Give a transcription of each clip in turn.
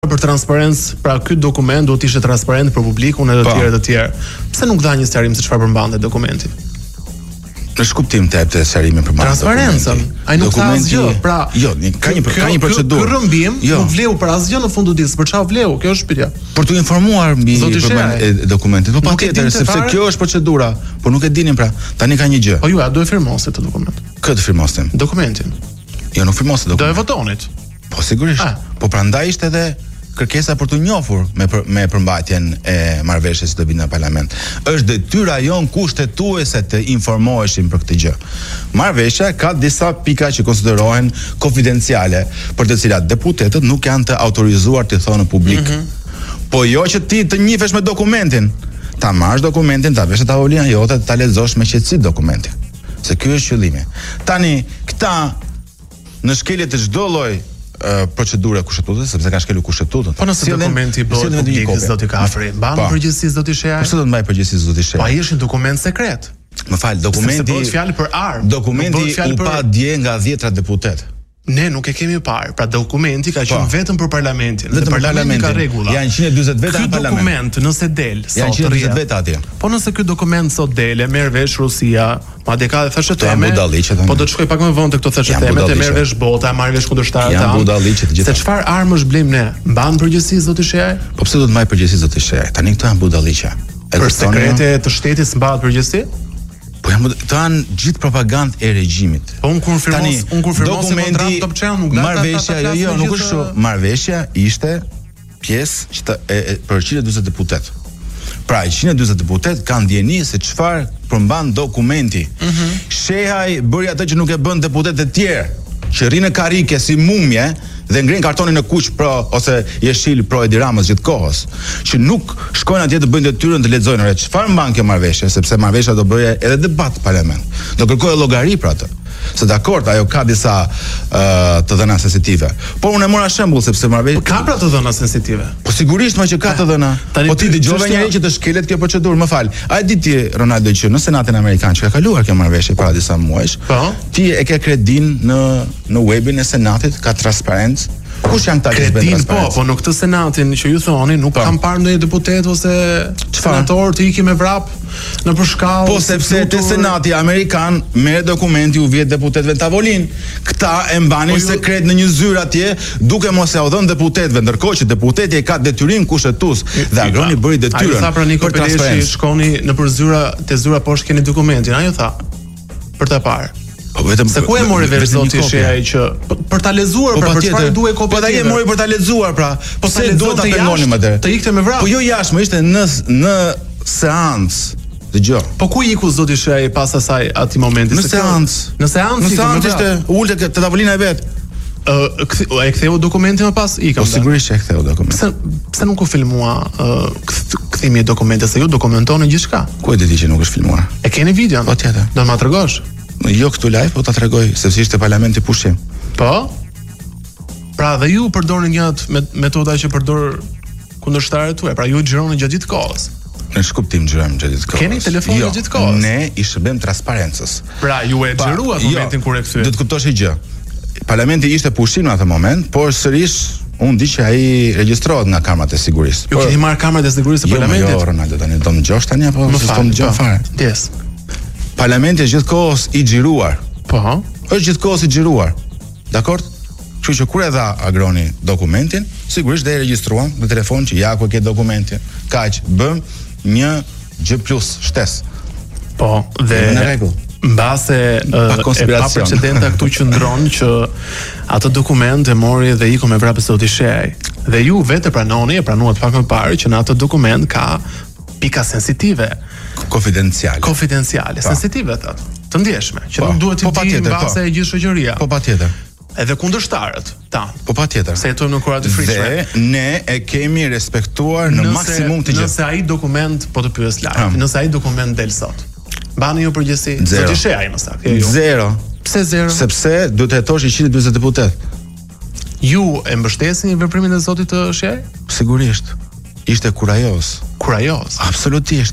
për transparencë, pra ky dokument duhet të ishte transparent për publikun e të tjerë të tjerë. Pse nuk dha një sqarim se çfarë përmbante dokumenti? Në shkuptim të jepte sqarimin për transparencën. Ai nuk tha asgjë. Pra, jo, ka një procedurë. Ky rrëmbim nuk vleu për asgjë në fund të ditës. Për çfarë vleu? Kjo është pyetja. Për t'u informuar mbi përmbajtjen e dokumentit. Po patjetër, sepse kjo është procedura, por nuk e dinin pra. Tani ka një gjë. Po ju a do e firmoste këtë dokument? Këtë firmostem. Dokumentin. Jo, nuk firmoste dokumentin. Do e votonit. Po sigurisht. Po prandaj ishte edhe kërkesa për të njohur me përmbajtjen e marrëveshjes që do vinë në parlament. Është detyra jon kushtetuese të informoheshim për këtë gjë. Marrëveshja ka disa pika që konsiderohen konfidenciale, për të cilat deputetët nuk janë të autorizuar të thonë në publik. Po jo që ti të njihesh me dokumentin, ta marrësh dokumentin, ta vesh në tavolinën jote, ta lexosh me qetësi dokumentin. Se ky është qëllimi. Tani këta në shkelje të çdo lloj procedure kushtetuese, sepse ka shkelur kushtetutën. Po nëse dokumenti bëhet publik, do t'i kapri. Mban përgjegjësisë do t'i shehë. Po do të mbaj përgjegjësisë do t'i shehë. Po ai është një dokument sekret. Më fal, dokumenti bëhet fjalë për armë. Dokumenti u pa dje nga 10 deputet. Ne nuk e kemi parë. Pra dokumenti ka qenë vetëm për parlamentin. Vetëm për parlamentin ka rregulla. Janë 140 veta në parlament. Ky dokument nëse del sot janë 140 veta atje. Po nëse ky dokument sot dele, merr vesh Rusia, madje ka dhe thashë teme. Po do të shkoj pak më vonë te këto thashë teme, të merr vesh bota, marr vesh kundërshtarët tanë. Janë budalliqe të gjitha. Se çfarë armësh blejmë ne? Mban përgjegjësi zoti Shehaj? Po pse do të mbaj përgjegjësi zoti Shehaj? Tani këto janë budalliqe. Për sekrete të shtetit mbahet përgjegjësi? Po këto janë gjithë propagandë e regjimit. Po unë konfirmos se kontratë Top Channel nuk dha. Marrëveshja, jo, nuk është kështu. Marrëveshja ishte pjesë që për 140 deputet. Pra, 140 deputet kanë ndjeni se çfarë përmban dokumenti. Shehaj bëri atë që nuk e bën deputetët e tjerë, që rrinë në karrike si mumje dhe ngren kartonin në kuq pro ose jeshil pro Edi Ramës gjithkohës, që nuk shkojnë atje të bëjnë detyrën të lexojnë re çfarë mban kjo marrëveshje, sepse marrëveshja do bëje edhe debat në parlament. Do kërkojë llogari për atë. Se dakord, ajo ka disa të dhëna sensitive. Por unë e mora shembull sepse marrëveshja ka pra të dhëna sensitive. Po sigurisht më që ka të dhëna. Po ti dëgjove njëri që të shkelet kjo procedurë, më fal. A e di ti Ronaldo që në Senatin Amerikan që ka kaluar kjo marrëveshje para disa muajsh, ti e ke kredin në webin e Senatit, ka transparencë. Kush janë këta që bëjnë transparencë? Po në këtë senatin që ju thoni, nuk kam parë ndonjë deputet ose senator të iki me vrap në përshkallë. Po sepse te senati amerikan merr dokumenti u vjet deputetëve në tavolinë. Këta e mbanin sekret në një zyrë atje, duke mos ia dhënë deputetëve, ndërkohë që deputeti e ka detyrim kushtetues dhe agroni bëri detyrën. Ai tha pra Niko Peleshi, shkoni në zyra, te zyra poshtë keni dokumentin, ai tha. Për ta parë. Po vetëm se ku e mori vesh zoti Shehaj që për ta lexuar pra për çfarë duhet kopja. Po ta e mori për ta lexuar pra. Po se duhet ta pengonim atë. Të ikte me vrap. Po jo jashtë, më ishte në seancë. Dëgjoj. Po ku iku zoti Shehaj pas asaj atij momenti? Në seancë. Në seancë ishte ulte te tavolina e vet. E ktheu dokumentin më pas ikëm. Po sigurisht e ktheu dokumentin. Pse nuk u filmua kthimi i dokumentit, se ju dokumentonë gjithçka. Ku e di ti që nuk është filmuar? E keni videon? Po tjetër. Do ma tregosh? Jo këtu live, po ta tregoj sepse ishte parlamenti pushim. Po? Pra dhe ju përdorni një metoda që përdor kundërshtarët tuaj, pra ju xhironi gjatë gjithë kohës. Në shkuptim xhirojmë gjatë gjithë kohës. Keni telefon gjatë gjithë kohës? Ne i shërbejmë transparencës. Pra ju e xhiruat momentin kur e kthye. Do të kuptosh një gjë. Parlamenti ishte pushim në atë moment, por sërish unë di që ai regjistrohet nga kamerat e sigurisë. Ju keni marrë kamerat e sigurisë së parlamentit? Jo, Ronaldo, tani do më dëgjosh tani apo s'do të dëgjoj fare? Yes. Parlamenti është gjithkohës i xhiruar. Po, është gjithkohës i xhiruar. Dakor? Kështu që kur e dha Agroni dokumentin, sigurisht dhe e regjistruan në telefon që ja ku ke dokumentin. Kaq, bëm një G+ shtesë. Po, dhe në rregull. Mbase e pa precedenta këtu qëndron që atë dokument e mori dhe iku me vrapë zoti Shehaj. Dhe ju vetë pranoni, e pranuat pak më parë që në atë dokument ka pika sensitive. Konfidenciale, sensitive atë. Të ndjeshme, që nuk duhet të di mbase e gjithë shoqëria. Po patjetër. Edhe kundërshtarët tanë. Po patjetër. Se jetojmë në kurat të frikshme. Dhe ne e kemi respektuar në maksimum të gjë. Nëse ai dokument po të pyes live, nëse ai dokument del sot. Bani ju përgjithësi, zoti Shehaj më saktë. Zero. Pse zero? Sepse duhet të hetosh 140 deputet. Ju e mbështesni veprimin e zotit të Shehaj? Sigurisht. Ishte kurajos. Kurajos. Absolutisht.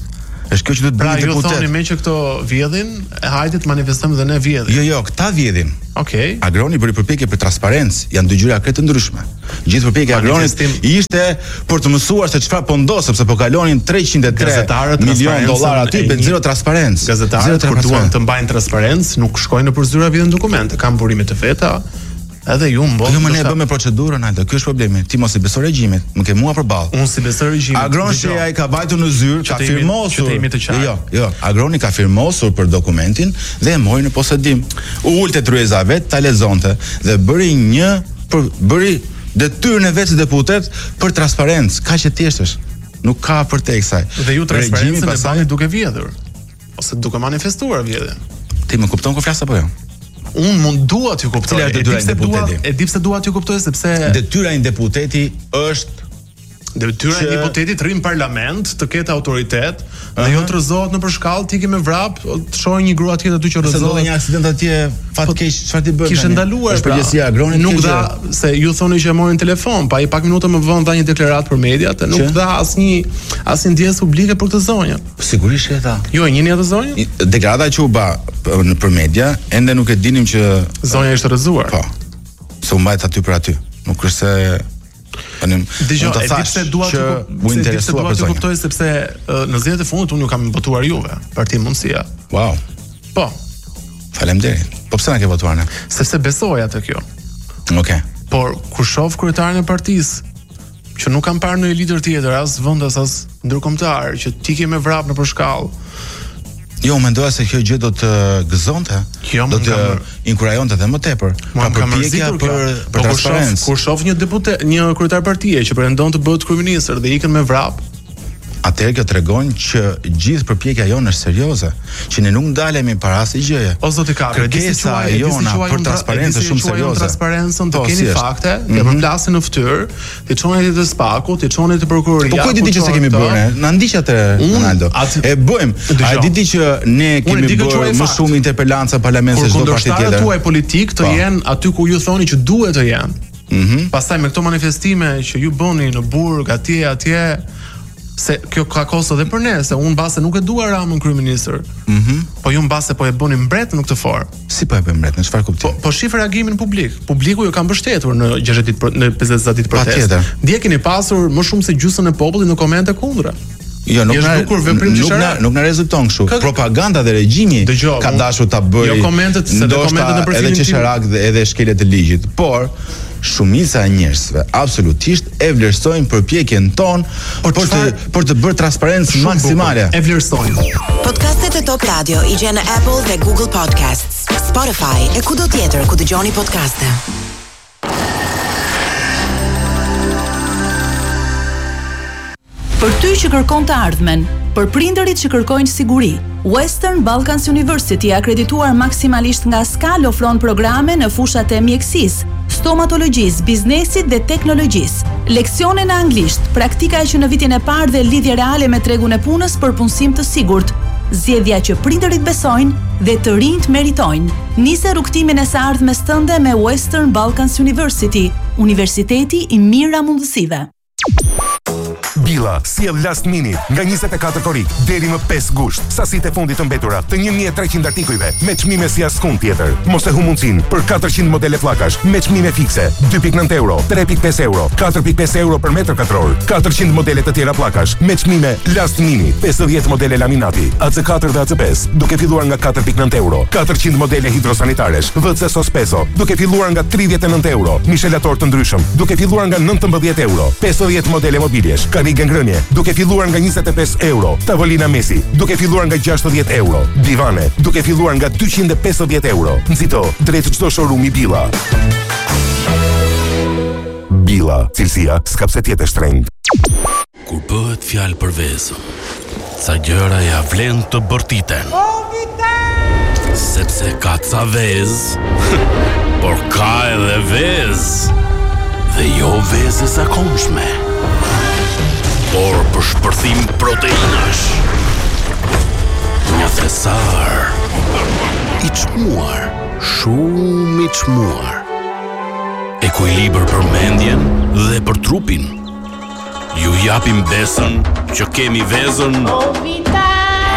Është kjo që do të bëjë deputet. Pra ju thoni me që këto vjedhin, hajde të manifestojmë dhe ne vjedhin. Jo, këta vjedhin. Okej. Agroni bëri përpjekje për transparencë, janë dy gjëra krejt të ndryshme. Gjithë përpjekja e Agronit ishte për të mësuar se çfarë po ndodh, sepse po kalonin 303 milion dollar aty me zero transparencë. Gazetarët kur duan të mbajnë transparencë, nuk shkojnë nëpër zyra vjedhin dokumente, kanë burime të veta. Edhe ju mbon. Jo, më ne bëmë procedurën, Aldo. Ky është problemi. Ti mos i beso regjimit, më ke mua përballë. Unë si besoj regjimit. Agroni ai ka vajtur në zyrë, ka firmosur. Jo, Agroni ka firmosur për dokumentin dhe e mori në posedim. U ulte tryeza vet, ta lexonte dhe bëri detyrën e vet si deputet për transparencë. Kaq e thjeshtë është. Nuk ka për te kësaj. Dhe ju transparencën e bani duke vjedhur ose duke manifestuar vjedhjen. Ti më kupton ku flas apo jo? Unë mund dua t'ju kuptoj. E di pse dua t'ju kuptoj sepse detyra e një deputeti është detyra e një deputeti të rrim parlament, të ketë autoritet, dhe jo të rëzohet në përshkallë, ti ke me vrap, të shohë një grua tjetër aty që rëzohet. Se do një aksident atje fatkeq, çfarë ti bën? Kishte ndaluar përgjegjësia Agronit. Nuk dha se ju thoni që e morin telefon, pa i pak minuta më vonë dha një deklaratë për mediat, e nuk dha asnjë ndjesë publike për këtë zonjë. Sigurisht e tha. Jo e njihni atë zonjë? Deklarata që u bë për media, ende nuk e dinim që zonja ishte rrëzuar. Po. Se u mbajt aty për aty. Nuk është se Dgjoj, e di pse dua të interesoj për zonjën. Kuptoj sepse në zgjedhjet e fundit unë ju kam votuar juve, Partia Mundësia. Wow. Po. Faleminderit. Po pse na ke votuar ne? Sepse besoj atë kjo. Okej. Por kur shoh kryetarin e partisë që nuk kam parë ndonjë lider tjetër, as vendas as ndërkombëtar, që ti ke me vrap në përshkallë. Jo, mendoja se kjo gjë do të gëzonte, do të inkurajonte edhe më tepër. Ka përpjekje për transparencë. Kur shoh një deputet, një kryetar partie që pretendon të bëhet kryeminist dhe ikën me vrap, atëherë kjo tregon që gjithë përpjekja jonë është serioze, që ne nuk ndalemi para asnjë gjëje. O zoti Kapri, kërkesa jona për transparencë është shumë serioze. Transparencën të keni fakte, të përmlasin në fytyrë, ti çoni të spakut, ti çoni të prokuroria. Po kujt di ti se kemi bërë? Na ndiq atë Ronaldo. E bëjmë. A di ti që ne kemi bërë më shumë interpelanca parlamentit se çdo parti tjetër? Kundërshtarët tuaj politik të jenë aty ku ju thoni që duhet të jenë. Pastaj me këto manifestime që ju bëni në burg atje se kjo ka kosto edhe për ne, se unë mbase nuk e dua Ramën kryeministër. Po ju mbase po e bëni mbret në këtë formë. Si po e bëjmë mbret, në çfarë kuptimi? Po shih reagimin publik. Publiku ju ka mbështetur në 60 ditë në 50 ditë protest. Dje keni pasur më shumë se gjysmën e popullit në komente kundra. Jo, nuk na rezulton kështu. Propaganda dhe regjimi ka dashur ta bëjë. Jo komentet, se do komentet në përfilmin edhe qesharak dhe edhe shkelet e ligjit, por shumica e njerëzve absolutisht e vlerësojnë përpjekjen tonë për të bërë transparencë maksimale. E vlerësojnë. Podcastet e Top Radio i gjen në Apple dhe Google Podcasts, Spotify e kudo tjetër ku dëgjoni podcaste. Për ty që kërkon të ardhmen, për prindërit që kërkojnë siguri, Western Balkans University akredituar maksimalisht nga Skal ofron programe në fushat e mjekësisë, stomatologjisë, biznesit dhe teknologjisë. Leksione në anglisht, praktika që në vitin e parë dhe lidhje reale me tregun e punës për punësim të sigurt. Zgjedhja që prindërit besojnë dhe të rinjt meritojnë. Nise rrugtimin e së ardhmes tënde me Western Balkans University, universiteti i mira mundësive. Billa sjell last minute nga 24 korik deri më 5 gusht. Sasitë e fundit të mbetura të 1300 artikujve me çmime si askund tjetër. Mos e hu mundsinë për 400 modele pllakash me çmime fikse, 2.9 euro, 3.5 euro, 4.5 euro për metër katror. 400 modele të tjera pllakash me çmime last minute, 50 modele laminati, AC4 dhe AC5, duke filluar nga 4.9 euro. 400 modele hidrosanitaresh, WC Sospeso, duke filluar nga 39 euro. Mishelator të ndryshëm, duke filluar nga 19 euro. 50 modele mobiljesh, karige ngrënie, duke filluar nga 25 euro. Tavolina mesi, duke filluar nga 60 euro. Divane, duke filluar nga 250 euro. Nxito drejt çdo showroom-i Billa. Billa, cilësia s'ka pse tjetë shtrenjtë. Kur bëhet fjalë për vezën, sa gjëra ja vlen të bërtiten. Sepse ka ca vezë, por ka edhe vezë. Dhe jo vezë e zakonshme, por për shpërthim proteinash. Një thesar i çmuar, shumë i çmuar. Ekuilibër për mendjen dhe për trupin. Ju japim besën që kemi vezën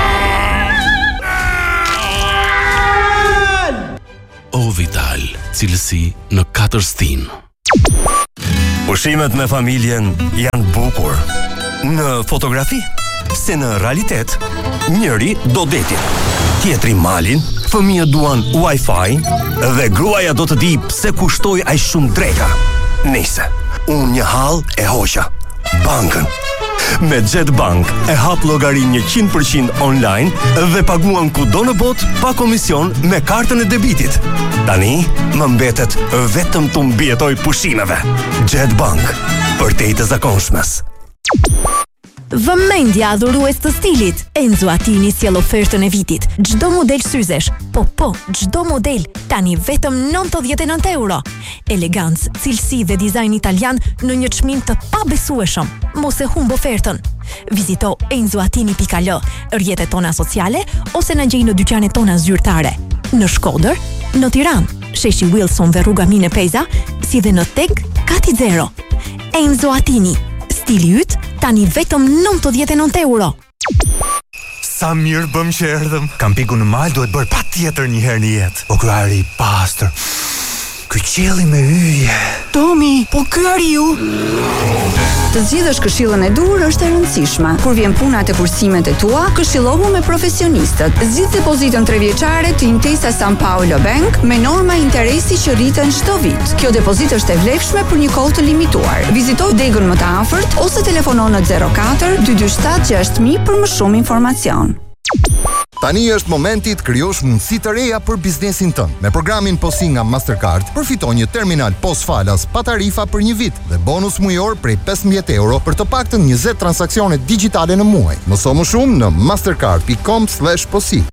O-Vital, cilësi në 4 stin. Pushimet me familjen janë bukur në fotografi, se në realitet njëri do detin, tjetri malin, fëmijët duan Wi-Fi dhe gruaja do të di pse kushtoi aq shumë dreka. Nice, unë një hall e hoqa bankën. Me JetBank e hap llogarinë 100% online dhe paguan kudo në botë pa komision me kartën e debitit. Tani më mbetet vetëm të mbijetoj pushimeve. JetBank, për te të zakonshmes. Vëmendja adhurues të stilit. Enzo Attini sjell ofertën e vitit. Çdo model syzesh, çdo model, tani vetëm 99 euro. Elegancë, cilësi dhe dizajn italian në një çmim të pabesueshëm. Mos e humb ofertën. Vizito enzoatini.al, rrjetet tona sociale ose na gjej në dyqanet tona zyrtare. Në Shkodër, në Tiranë, sheshi Wilson dhe rruga Mine Pejza, si dhe në Teg Kati Zero. Enzo Attini, stili yt tani vetëm 99 euro. Sa mirë bëm që erdhëm. Kam piku në mal, duhet bërë patjetër një herë në jetë. Po ky ari i pastër. Ky qielli me hyje. Tomi, po ky ari ju. Të zgjidhësh këshillën e dur është e rëndësishme. Kur vjen puna te kursimet e tua, këshillohu me profesionistët. Zgjidh depozitën 3 vjeçare të Intesa San Paolo Bank me norma interesi që rriten çdo vit. Kjo depozitë është e vlefshme për një kohë të limituar. Vizito degën më të afërt ose telefono në 04 227 6000 për më shumë informacion. Tani është momenti të krijosh mundësi të reja për biznesin tënd. Me programin POSI nga Mastercard, përfito një terminal POS falas pa tarifa për një vit dhe bonus mujor prej 15 euro për të paktën 20 transaksione digjitale në muaj. Mëso më shumë në mastercard.com/posi.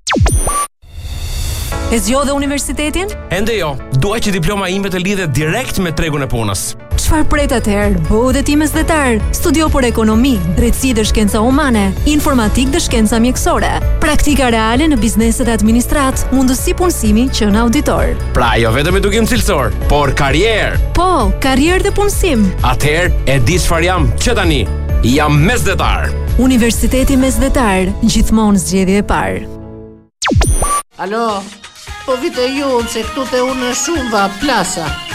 E zgjodhe universitetin? Ende jo, dua që diploma ime të lidhet direkt me tregun e punës. Çfarë pret atëherë? Bëu dhe ti mesdhetar. Studio për ekonomi, drejtësi dhe shkenca humane, informatik dhe shkenca mjekësore, praktika reale në bizneset e administrat, mundësi punësimi që në auditor. Pra jo vetëm edukim cilësor, por karrierë. Po, karrierë dhe punësim. Atëherë e di çfarë jam që tani. Jam mesdhetar. Universiteti Mesdhetar, gjithmonë zgjedhje e parë. Alo, po vite ju se këtu te unë shumë va plasa.